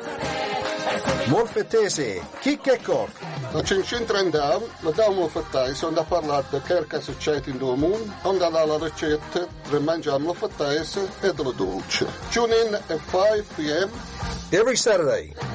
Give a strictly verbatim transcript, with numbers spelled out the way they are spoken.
Molfettese, chi che corc? La cincintra andiamo, la diamo fattare, sono da parlare di che succede in due mondi, onde la ricetta, per mangiare la fattese e la dolce. Tune in at five p.m. Every Saturday